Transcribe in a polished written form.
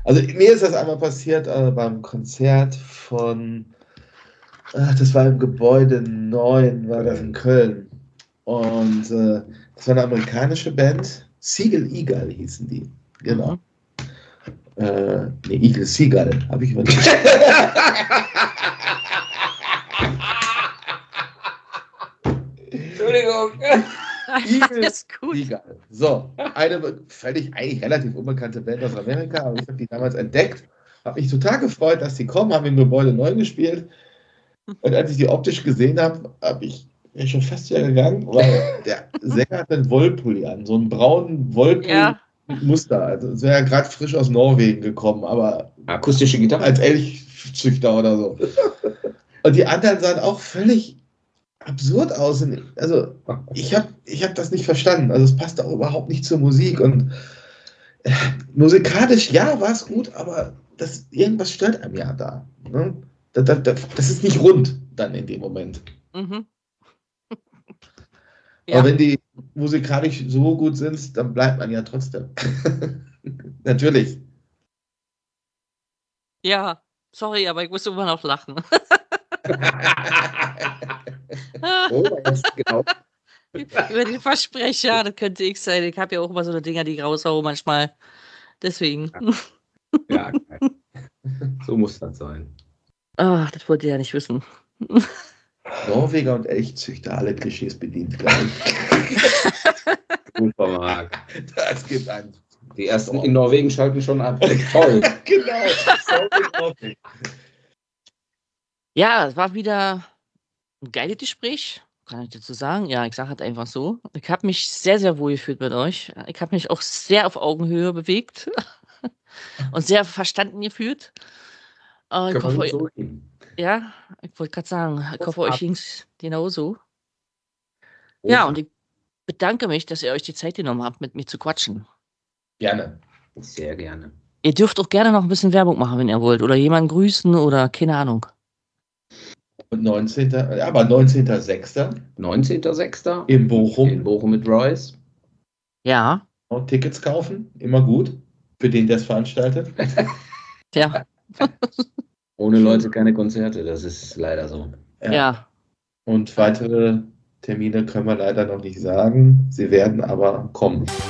Also mir ist das einmal passiert beim Konzert das war im Gebäude 9, war das in Köln. Und das war eine amerikanische Band, Seagull Eagle hießen die. Genau. Eagle Seagull, habe ich überlegt. Entschuldigung. Alles gut. Eagle. So, eine eigentlich relativ unbekannte Band aus Amerika, aber ich habe die damals entdeckt, habe mich total gefreut, dass die kommen, haben im Gebäude 9 gespielt. Und als ich die optisch gesehen habe, bin ich schon fast wieder gegangen, weil der Sänger hat einen Wollpulli an, so einen braunen Wollpulli mit Muster. Also es wäre ja gerade frisch aus Norwegen gekommen, aber akustische Gitarre als Elchzüchter oder so. Und die anderen sahen auch völlig absurd aus. Also ich hab das nicht verstanden. Also es passt auch überhaupt nicht zur Musik. Und musikalisch, ja, war es gut, aber irgendwas stört einem ja da. Ne? Das ist nicht rund dann in dem Moment. Mhm. Ja. Aber wenn die musikalisch so gut sind, dann bleibt man ja trotzdem. Natürlich. Ja, sorry, aber ich muss immer noch lachen. genau. Über den Versprecher, das könnte ich sein. Ich habe ja auch immer so eine Dinger, die ich raushaue manchmal. Deswegen. Ja, so muss das sein. Ach, das wollt ihr ja nicht wissen. Norweger und Elchzüchter, alle Klischees bedient gleich. Super, Marc. Das gibt einen. Die ersten in Norwegen schalten schon ab. Toll. Genau. Ja, es war wieder ein geiles Gespräch. Kann ich dazu sagen? Ja, ich sage halt einfach so. Ich habe mich sehr, sehr wohl gefühlt mit euch. Ich habe mich auch sehr auf Augenhöhe bewegt und sehr verstanden gefühlt. Ich hoffe, so ja, ich wollte gerade sagen, ich hoffe, euch ging es genauso. Ja, und ich bedanke mich, dass ihr euch die Zeit genommen habt, mit mir zu quatschen. Gerne. Sehr gerne. Ihr dürft auch gerne noch ein bisschen Werbung machen, wenn ihr wollt. Oder jemanden grüßen oder keine Ahnung. Und 19.06. 19.06. in Bochum. In Bochum mit Royce. Ja. Und Tickets kaufen, immer gut. Für den, der es veranstaltet. Ja. Ohne Leute keine Konzerte, das ist leider so. Ja. Und weitere Termine können wir leider noch nicht sagen. Sie werden aber kommen.